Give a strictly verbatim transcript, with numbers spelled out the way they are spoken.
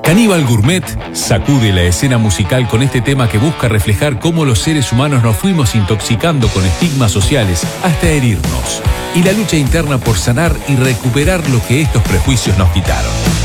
Caníbal Gourmet sacude la escena musical con este tema que busca reflejar cómo los seres humanos nos fuimos intoxicando con estigmas sociales hasta herirnos, y la lucha interna por sanar y recuperar lo que estos prejuicios nos quitaron.